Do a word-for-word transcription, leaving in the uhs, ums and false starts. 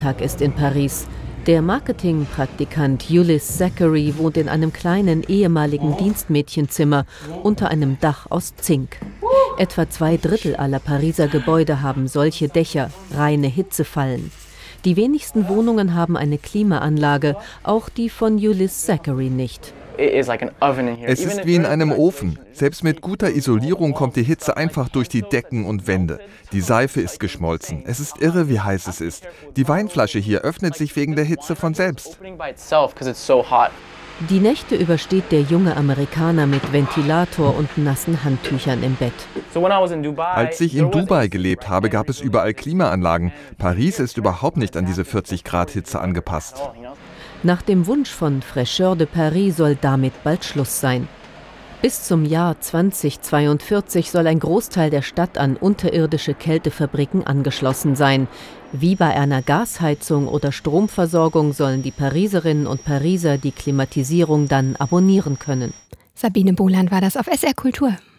Tag ist in Paris. Der Marketingpraktikant Ulysse Zachary wohnt in einem kleinen ehemaligen Dienstmädchenzimmer unter einem Dach aus Zink. Etwa zwei Drittel aller Pariser Gebäude haben solche Dächer, reine Hitzefallen. Die wenigsten Wohnungen haben eine Klimaanlage, auch die von Ulysse Zachary nicht. Es ist wie in einem Ofen. Selbst mit guter Isolierung kommt die Hitze einfach durch die Decken und Wände. Die Seife ist geschmolzen. Es ist irre, wie heiß es ist. Die Weinflasche hier öffnet sich wegen der Hitze von selbst. Die Nächte übersteht der junge Amerikaner mit Ventilator und nassen Handtüchern im Bett. Als ich in Dubai gelebt habe, gab es überall Klimaanlagen. Paris ist überhaupt nicht an diese vierzig Grad Hitze angepasst. Nach dem Wunsch von Fraîcheur de Paris soll damit bald Schluss sein. Bis zum Jahr zweitausendzweiundvierzig soll ein Großteil der Stadt an unterirdische Kältefabriken angeschlossen sein. Wie bei einer Gasheizung oder Stromversorgung sollen die Pariserinnen und Pariser die Klimatisierung dann abonnieren können. Sabine Boland war das auf S R Kultur.